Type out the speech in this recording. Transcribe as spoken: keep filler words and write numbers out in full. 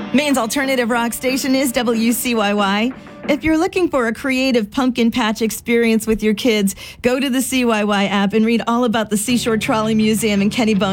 Maine's alternative rock station is W C Y Y. If you're looking for a creative pumpkin patch experience with your kids, go to the C Y Y app and read all about the Seashore Trolley Museum in Kennebunk.